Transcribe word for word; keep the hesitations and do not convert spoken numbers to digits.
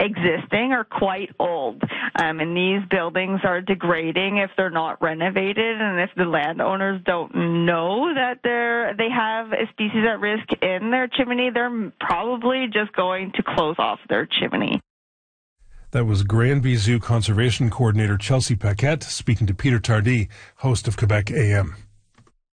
existing are quite old. Um, and these buildings are degrading if they're not renovated, and if the landowners don't know that they're, they have a species at risk in their chimney, they're probably just going to close off their chimney. That was Granby Zoo Conservation Coordinator Chelsea Paquette speaking to Peter Tardy, host of Quebec A M.